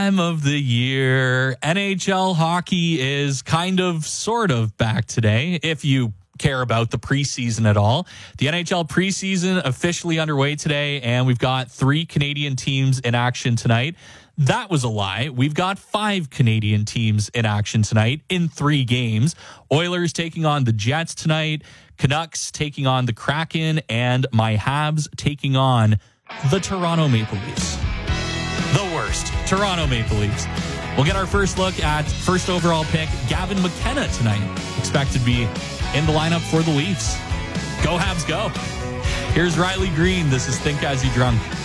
time of the year. NHL hockey is kind of, sort of back today, if you care about the preseason at all. The NHL preseason officially underway today, and we've got 3 Canadian teams in action tonight. That was a lie. We've got 5 Canadian teams in action tonight in 3 games. Oilers taking on the Jets tonight, Canucks taking on the Kraken, and my Habs taking on the Toronto Maple Leafs. The worst, Toronto Maple Leafs. We'll get our first look at first overall pick, Gavin McKenna tonight. Expected to be in the lineup for the Leafs. Go Habs, go. Here's Riley Green. This is Think As You Drunk.